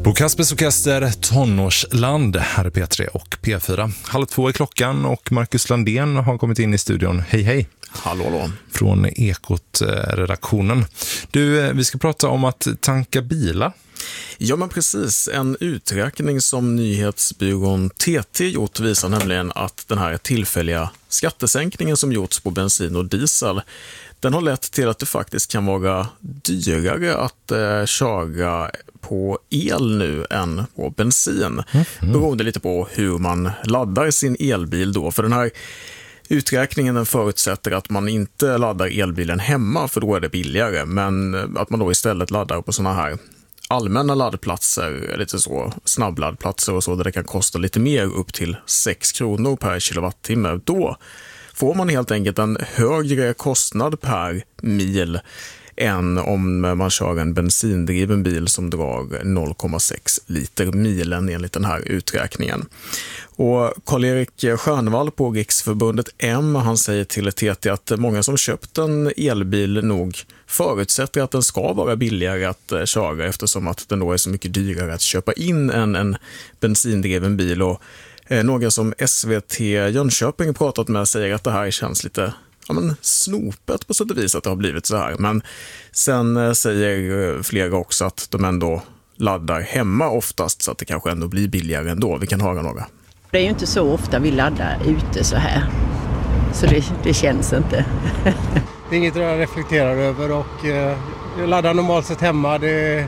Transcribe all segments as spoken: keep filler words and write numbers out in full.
Bo Kaspers Orkester, Tonårsland, här är P tre och P fyra. Halv två är klockan och Marcus Landén har kommit in i studion. Hej hej! Hallå, hallå. Från Ekot-redaktionen. Du, vi ska prata om att tanka bilar. Ja, men precis. En uträkning som nyhetsbyrån T T gjort visar nämligen att den här tillfälliga skattesänkningen som gjorts på bensin och diesel, den har lett till att det faktiskt kan vara dyrare att eh, köra på el nu än på bensin. Mm-hmm. Beroende lite på hur man laddar sin elbil då. För den här uträkningen den förutsätter att man inte laddar elbilen hemma, för då är det billigare. Men att man då istället laddar på såna här allmänna laddplatser, lite så snabbladdplatser och så, där det kan kosta lite mer, upp till sex kronor per kilowattimme. Då får man helt enkelt en högre kostnad per mil än om man kör en bensindriven bil som drar noll komma sex liter milen enligt den här uträkningen. Och Karl-Erik Stjärnvall på Riksförbundet M, han säger till T T att många som köpt en elbil nog förutsätter att den ska vara billigare att köra, eftersom att den då är så mycket dyrare att köpa in än en bensindriven bil. Och eh, några som S V T Jönköping pratat med säger att det här känns lite ja, men snopet på sätt och vis att det har blivit så här. Men sen eh, säger flera också att de ändå laddar hemma oftast, så att det kanske ändå blir billigare ändå. Vi kan höra några. Det är ju inte så ofta vi laddar ute så här. Så det, det känns inte. Det är inget jag reflekterar över, och eh, jag laddar normalt sett hemma. Det är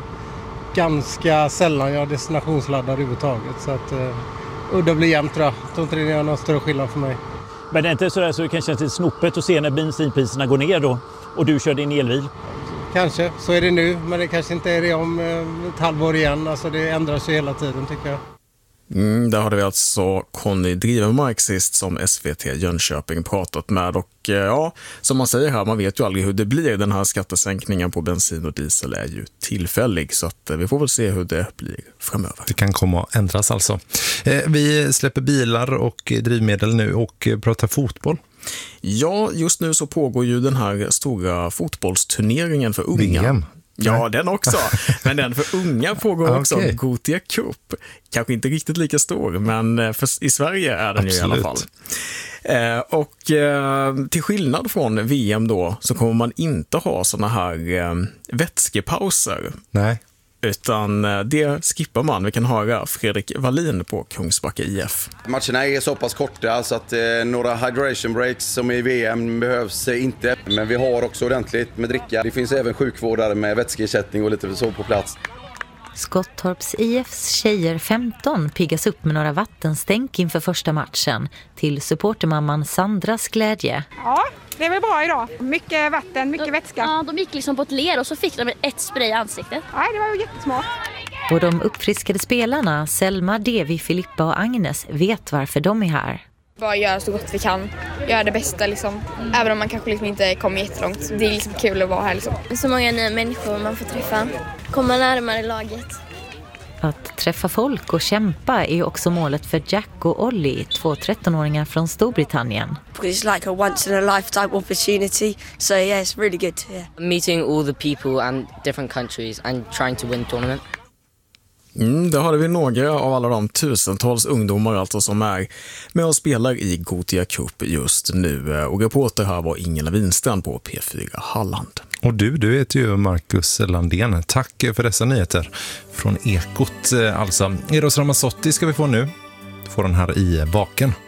ganska sällan jag destinationsladdar överhuvudtaget. Så att eh, udda blir jämnt, tror jag. Jag tror inte det är någon större skillnad för mig. Men det är inte sådär så det kan kännas lite snopet att se när bensinpriserna går ner då och du kör din elbil? Kanske, så är det nu, men det kanske inte är det om eh, ett halvår igen. Alltså det ändras ju hela tiden, tycker jag. Mm, där hade vi alltså Conny Drivenmark sist som S V T Jönköping pratat med, och ja, som man säger här, man vet ju aldrig hur det blir. Den här skattesänkningen på bensin och diesel är ju tillfällig, så att vi får väl se hur det blir framöver. Det kan komma att ändras alltså. Eh, vi släpper bilar och drivmedel nu och pratar fotboll. Ja, just nu så pågår ju den här stora fotbollsturneringen för unga. V M. Ja, den också. Men den för unga pågår också. Okay. Gothia Cup. Kanske inte riktigt lika stor, men för, i Sverige är den ju i alla fall. Eh, och eh, till skillnad från V M då, så kommer man inte ha såna här eh, vätskepauser. Nej. Utan det skippar man. Vi kan höra Fredrik Wallin på Kungsbacka I F. Matcherna är så pass korta så att eh, några hydration breaks som i V M behövs inte. Men vi har också ordentligt med dricka. Det finns även sjukvårdare med vätskeersättning och lite så på plats. Skottorps I Fs tjejer femton piggas upp med några vattenstänk inför första matchen, till supportermamman Sandras glädje. Ja, det är väl bra idag. Mycket vatten, mycket de, vätska. Ja, de gick liksom på ett ler och så fick de ett spray i ansiktet. Nej, det var ju jättesmart. Och de uppfriskade spelarna, Selma, Devi, Filippa och Agnes, vet varför de är här. Bara göra så gott vi kan, göra det bästa liksom. Även om man kanske liksom inte kommer jättelångt. Det är liksom kul att vara här liksom. Så många nya människor man får träffa, komma närmare laget. Att träffa folk och kämpa är också målet för Jack och Ollie, två trettonåringar från Storbritannien. It's like a once in a lifetime opportunity, so yeah, it's really good. Yeah. Meeting all the people and different countries and trying to win tournament. Mm, där hade vi några av alla de tusentals ungdomar alltså som är med och spelar i Gothia Cup just nu. Och reporter här var Ingela Winstrand på P fyra Halland. Och du, du heter ju Marcus Landén. Tack för dessa nyheter från Ekot. Alltså, Eros Ramazzotti ska vi få nu. Får den här i baken.